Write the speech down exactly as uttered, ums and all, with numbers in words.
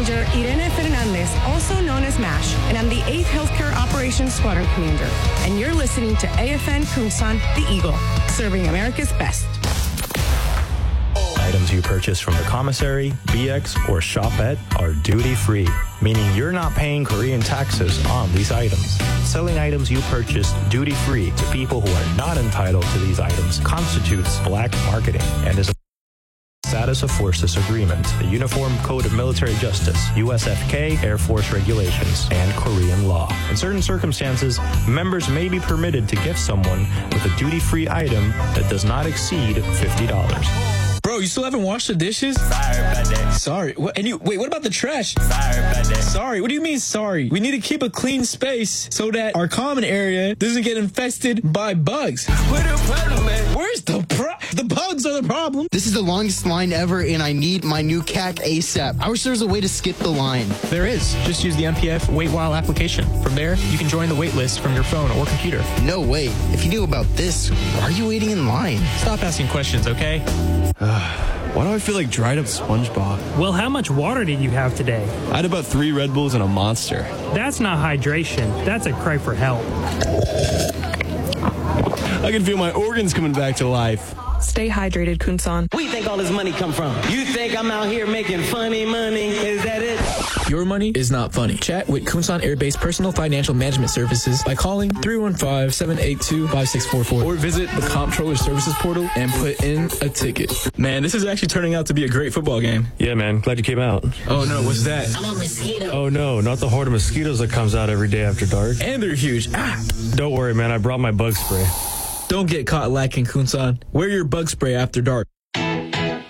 Ranger Irene Fernandez, also known as MASH, and I'm the eighth Healthcare Operations Squadron Commander. And you're listening to A F N Kunsan, the Eagle, serving America's best. Items you purchase from the commissary, B X, or shopette are duty-free, meaning you're not paying Korean taxes on these items. Selling items you purchase duty-free to people who are not entitled to these items constitutes black marketing and is a Status of Forces Agreement, the Uniform Code of Military Justice, U S F K, Air Force Regulations, and Korean law. In certain circumstances, members may be permitted to gift someone with a duty-free item that does not exceed fifty dollars. Bro, you still haven't washed the dishes? Sorry about that. Sorry. What? And you wait. What about the trash? Sorry about that. Sorry. What do you mean sorry? We need to keep a clean space so that our common area doesn't get infested by bugs. What the problem, man? Where's the pro? The bugs are the problem. This is the longest line ever, and I need my new C A C ASAP. I wish there was a way to skip the line. There is. Just use the M P F Wait While application. From there, you can join the wait list from your phone or computer. No way. If you knew about this, why are you waiting in line? Stop asking questions, okay? Why do I feel like dried up SpongeBob? Well, how much water did you have today? I had about three Red Bulls and a Monster. That's not hydration. That's a cry for help. I can feel my organs coming back to life. Stay hydrated, Kunsan. Where you think all this money come from? You think I'm out here making funny money? Is that it? Your money is not funny. Chat with Kunsan Air Base Personal Financial Management Services by calling three one five, seven eight two, five six four four or visit the Comptroller Services portal and put in a ticket. Man, this is actually turning out to be a great football game. Yeah, man. Glad you came out. Oh, no. What's that? Oh, no. Not the horde of mosquitoes that comes out every day after dark. And they're huge. Ah! Don't worry, man. I brought my bug spray. Don't get caught lacking, Kunsan. Wear your bug spray after dark.